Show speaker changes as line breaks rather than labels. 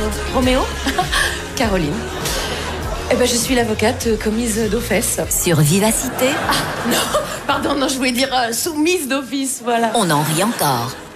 Roméo. Caroline. Eh ben, je suis l'avocate commise d'office.
Sur Vivacité.
Ah, non, pardon, non, je voulais dire soumise d'office, voilà.
On en rit encore.